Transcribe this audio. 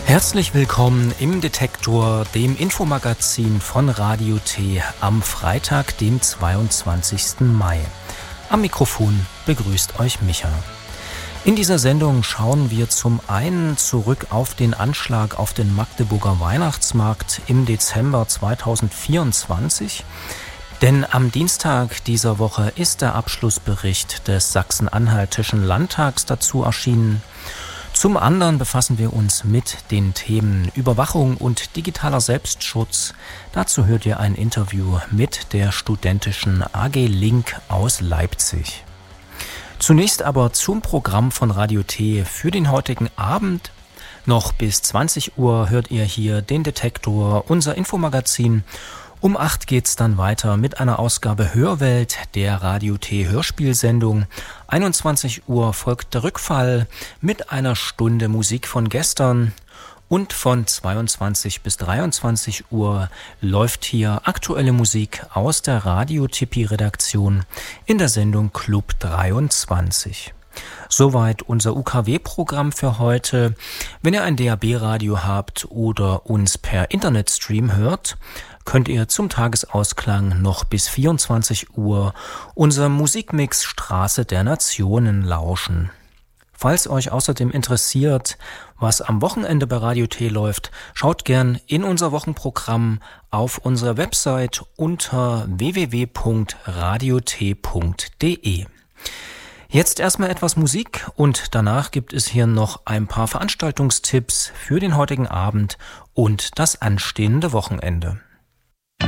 Herzlich willkommen im Detektor, dem Infomagazin von Radio T am Freitag, dem 22. Mai. Am Mikrofon begrüßt euch Micha. In dieser Sendung schauen wir zum einen zurück auf den Anschlag auf den Magdeburger Weihnachtsmarkt im Dezember 2024. Denn am Dienstag dieser Woche ist der Abschlussbericht des Sachsen-Anhaltischen Landtags dazu erschienen. Zum anderen befassen wir uns mit den Themen Überwachung und digitaler Selbstschutz. Dazu hört ihr ein Interview mit der studentischen AG Link aus Leipzig. Zunächst aber zum Programm von Radio T für den heutigen Abend. Noch bis 20 Uhr hört ihr hier den Detektor, unser Infomagazin. Um 8 geht's dann weiter mit einer Ausgabe Hörwelt, der Radio T Hörspielsendung. 21 Uhr folgt der Rückfall mit einer Stunde Musik von gestern. Und von 22 bis 23 Uhr läuft hier aktuelle Musik aus der Radio-Tippi-Redaktion in der Sendung Club 23. Soweit unser UKW-Programm für heute. Wenn ihr ein DAB-Radio habt oder uns per Internetstream hört, könnt ihr zum Tagesausklang noch bis 24 Uhr unserem Musikmix Straße der Nationen lauschen. Falls euch außerdem interessiert, was am Wochenende bei Radio T läuft, schaut gern in unser Wochenprogramm auf unserer Website unter www.radiot.de. Jetzt erstmal etwas Musik und danach gibt es hier noch ein paar Veranstaltungstipps für den heutigen Abend und das anstehende Wochenende.